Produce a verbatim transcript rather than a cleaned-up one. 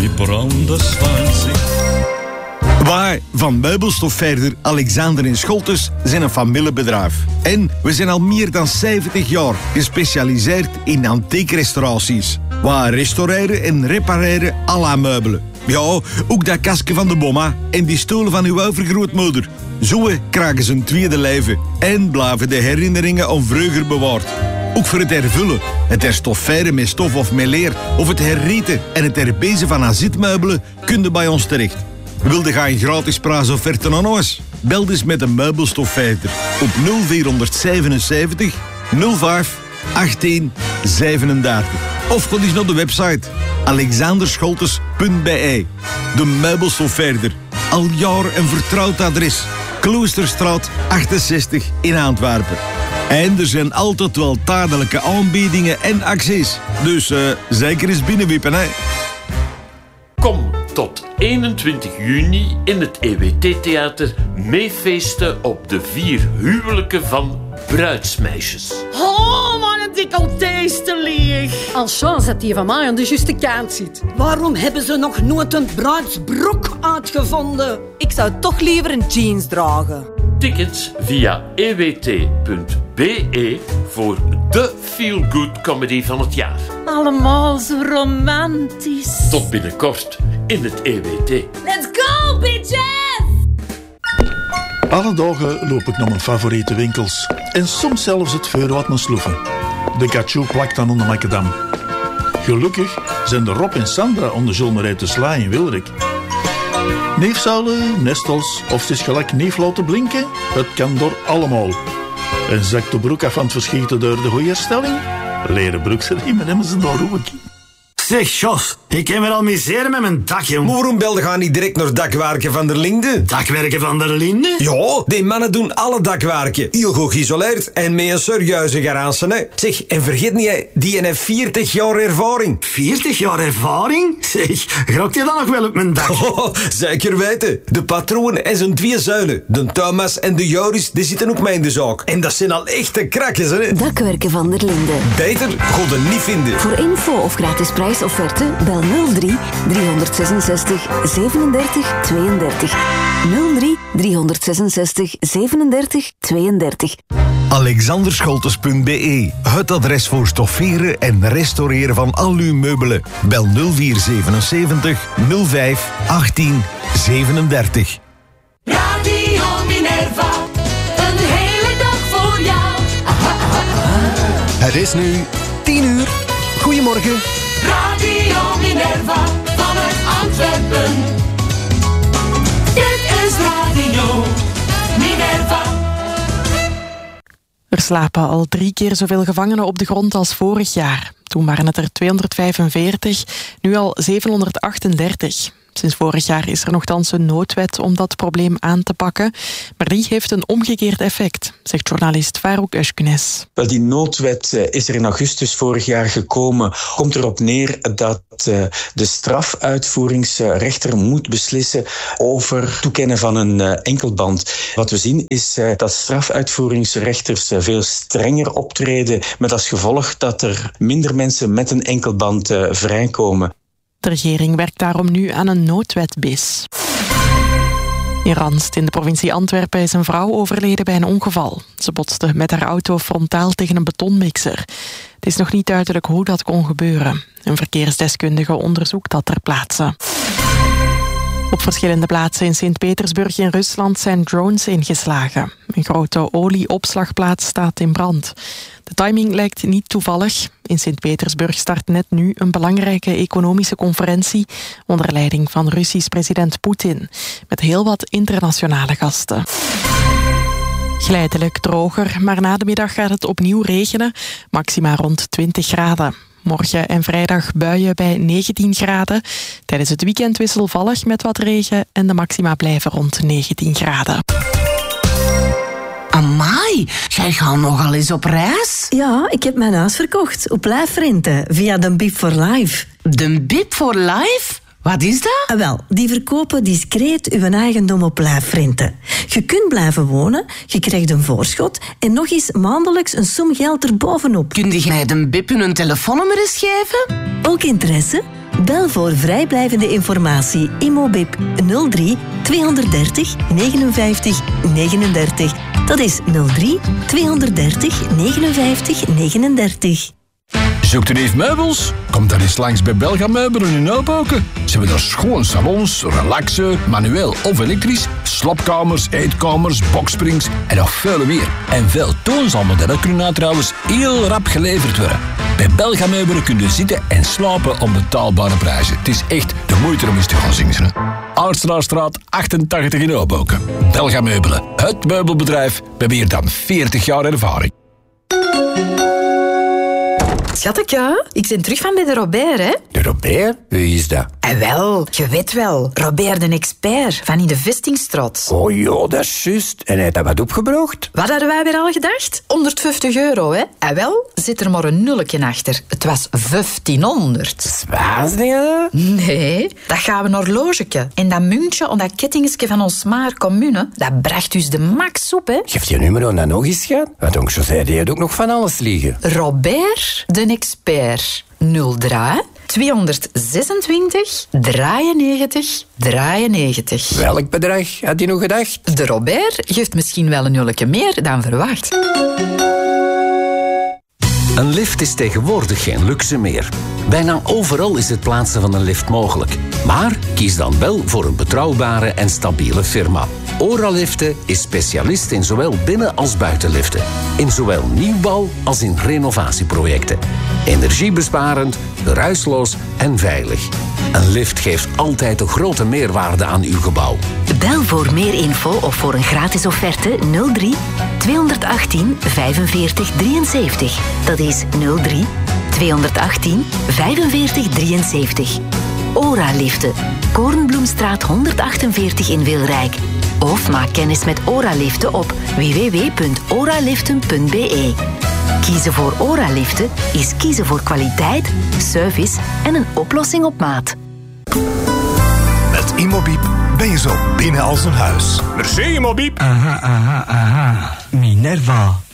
por onda zwanzig. Wij van meubelstofverder Alexander en Scholtes zijn een familiebedrijf. En we zijn al meer dan zeventig jaar gespecialiseerd in antiek-restauraties. Wij restaureren en repareren alle meubelen. Ja, ook dat kastje van de bomma en die stoelen van uw overgrootmoeder. Zo krijgen ze een tweede leven en blijven de herinneringen aan vroeger bewaard. Ook voor het hervullen, het herstofferen met stof of met leer, of het herrieten en het herbezen van azitmeubelen kun je bij ons terecht. Wilde ga een gratis prijsofferte aan ons? Bel dus met een meubelstofverder op nul vierhonderdzevenenzeventig nul vijf achttien zevenendertig. Of ga eens naar de website alexanderscholtes punt b e. De meubelstofverder. Al jaren een vertrouwd adres. Kloosterstraat achtenzestig in Antwerpen. En er zijn altijd wel tijdelijke aanbiedingen en acties. Dus uh, zeker eens binnenwippen, hè. Kom tot eenentwintig juni in het E W T-theater meefeesten op de vier huwelijken van bruidsmeisjes. Oh, wat een decolleté te leeg. Als chance dat die van mij aan de juiste kant zit. Waarom hebben ze nog nooit een bruidsbroek uitgevonden? Ik zou toch liever een jeans dragen. Tickets via e w t punt b e voor de feel-good comedy van het jaar. Allemaal zo romantisch. Tot binnenkort in het E W T. Let's go, bitches! Alle dagen loop ik naar mijn favoriete winkels. En soms zelfs het vuur wat mijn sloeven. De cacio plakt dan onder Macadam. Gelukkig zijn de Rob en Sandra onder Zulmerij te Sla in Wilrik. Neefzuilen, nestels of het is gelijk neef laten blinken, het kan door allemaal. En zakt de broek af van het verschieten door de goede stelling? Leren broeksriemen hebben ze daar ook. Zeg, Jos, ik kan me al miseren met mijn dak, jong. Maar waarom belde gaan niet direct naar dakwerken van der Linde? Dakwerken van der Linde? Ja, die mannen doen alle dakwerken. Heel goed geïsoleerd en met een serieuze garantie, hè. Zeg, en vergeet niet, die heeft veertig jaar ervaring. veertig jaar ervaring? Zeg, grokt je dan nog wel op mijn dak? Oh, zeker weten. De patroon en zijn twee zuilen, de Thomas en de Joris, die zitten ook mee in de zaak. En dat zijn al echte krakkers, hè. Dakwerken van der Linde. Beter, god er niet vinden. Voor info of gratis prijsofferte, bel nul drie driehonderdzesenzestig zevenendertig tweeëndertig. nul drie driehonderdzesenzestig zevenendertig tweeëndertig. alexanderscholtes punt b e. Het adres voor stofferen en restaureren van al uw meubelen. Bel nul vier zevenenzeventig nul vijf achttien zevenendertig. Radio Minerva, een hele dag voor jou. Het is nu tien uur. Goedemorgen. Radio Minerva vanuit Antwerpen. Dit is Radio Minerva. Er slapen al drie keer zoveel gevangenen op de grond als vorig jaar. Toen waren het er tweehonderdvijfenveertig, nu al zevenhonderdachtendertig. Sinds vorig jaar is er nogthans een noodwet om dat probleem aan te pakken. Maar die heeft een omgekeerd effect, zegt journalist Farouk Euskenes. Wel, die noodwet is er in augustus vorig jaar gekomen. Komt erop neer dat de strafuitvoeringsrechter moet beslissen over toekennen van een enkelband. Wat we zien is dat strafuitvoeringsrechters veel strenger optreden, met als gevolg dat er minder mensen met een enkelband vrijkomen. De regering werkt daarom nu aan een noodwet-bis. In Ranst, in de provincie Antwerpen, is een vrouw overleden bij een ongeval. Ze botste met haar auto frontaal tegen een betonmixer. Het is nog niet duidelijk hoe dat kon gebeuren. Een verkeersdeskundige onderzoekt dat ter plaatse. Op verschillende plaatsen in Sint-Petersburg in Rusland zijn drones ingeslagen. Een grote olieopslagplaats staat in brand. De timing lijkt niet toevallig. In Sint-Petersburg start net nu een belangrijke economische conferentie onder leiding van Russisch president Poetin, met heel wat internationale gasten. Geleidelijk droger, maar na de middag gaat het opnieuw regenen, maxima rond twintig graden. Morgen en vrijdag buien bij negentien graden. Tijdens het weekend wisselvallig met wat regen en de maxima blijven rond negentien graden. Amai, jij gaat nogal eens op reis? Ja, ik heb mijn huis verkocht op lijfrente via de Bip for Life. De Bip for Life? Wat is dat? Ah, wel, die verkopen discreet uw eigendom op lijfrente. Je kunt blijven wonen, je krijgt een voorschot en nog eens maandelijks een som geld erbovenop. Kun je mij de Bip hun telefoonnummer eens geven? Ook interesse? Bel voor vrijblijvende informatie Immobib nul drie tweehonderddertig negenenvijftig negenendertig. Dat is nul drie tweehonderddertig negenenvijftig negenendertig. Zoekt u heeft meubels? Kom dan eens langs bij Belga Meubelen in Hoboken. Ze hebben daar schoon salons, relaxen, manueel of elektrisch, slaapkamers, eetkamers, boksprings en nog veel meer. En veel toonzaalmodellen kunnen nou trouwens heel rap geleverd worden. Bij Belga Meubelen kun je zitten en slapen om betaalbare prijzen. Het is echt de moeite om eens te gaan zingen. Aardstraatstraat achtentachtig in Hoboken. Belga Meubelen, het meubelbedrijf met meer dan veertig jaar ervaring. Schatje, ik ben terug van bij de Robert, hè? De Robert? Wie is dat? En wel, je weet wel. Robert de expert van in de Vestingstraat. Oh ja, dat is juist. En hij heeft dat wat opgebracht? Wat hadden wij weer al gedacht? honderdvijftig euro, hè? En wel, zit er maar een nulletje achter. Het was vijftienhonderd. Zwaar, je? Nee, dat gaan we naar horlogeke. En dat muntje om dat kettingetje van ons maar commune, dat bracht dus de max op, hè? Geef je nummer dan nog eens, schat? Want ook zo zei hij ook nog van alles liggen. Robert de expert. nul drie tweehonderdzesentwintig drieënnegentig drieënnegentig. Welk bedrag had hij nog gedacht? De Robert geeft misschien wel een nulletje meer dan verwacht. Een lift is tegenwoordig geen luxe meer. Bijna overal is het plaatsen van een lift mogelijk. Maar kies dan wel voor een betrouwbare en stabiele firma. Oraliften is specialist in zowel binnen- als buitenliften. In zowel nieuwbouw als in renovatieprojecten. Energiebesparend, geruisloos en veilig. Een lift geeft altijd een grote meerwaarde aan uw gebouw. Bel voor meer info of voor een gratis offerte nul drie tweehonderdachttien vijfenveertig drieënzeventig. Dat is nul drie tweehonderdachttien vijfenveertig drieënzeventig. Ora-liften. Koornbloemstraat honderdachtenveertig in Wilrijk. Of maak kennis met Ora-liften op w w w punt oraliften punt b e. Kiezen voor Ora-liften is kiezen voor kwaliteit, service en een oplossing op maat. Met Immobib ben je zo binnen als een huis. Merci, Immobib. Aha, aha, aha. Minerva.